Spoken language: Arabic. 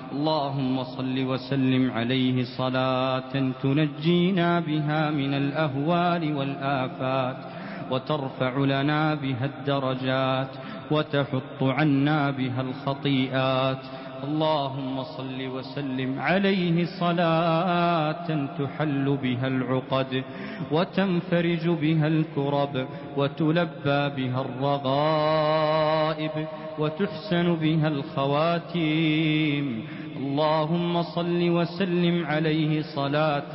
اللهم صل وسلم عليه صلاة تنجينا بها من الأهوال والآفات وترفع لنا بها الدرجات وتحط عنا بها الخطيئات. اللهم صل وسلم عليه صلاة تحل بها العقد وتنفرج بها الكرب وتلبى بها الرغائب وتحسن بها الخواتيم. اللهم صل وسلم عليه صلاة